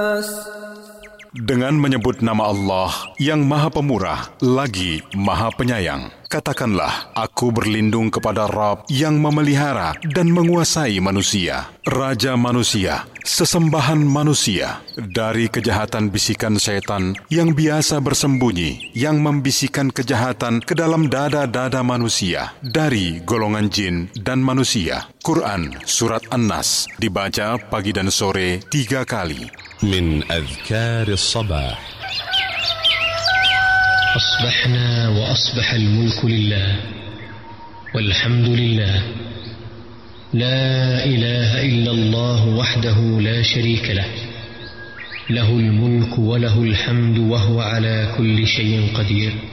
Dengan menyebut nama Allah yang Maha Pemurah lagi Maha Penyayang, katakanlah, aku berlindung kepada Rabb yang memelihara dan menguasai manusia, Raja manusia, sesembahan manusia, dari kejahatan bisikan setan yang biasa bersembunyi, yang membisikkan kejahatan ke dalam dada-dada manusia, dari golongan jin dan manusia. Quran Surat An-Nas, dibaca pagi dan sore 3 kali. من أذكار الصباح. أصبحنا وأصبح الملك لله والحمد لله لا إله إلا الله وحده لا شريك له له الملك وله الحمد وهو على كل شيء قدير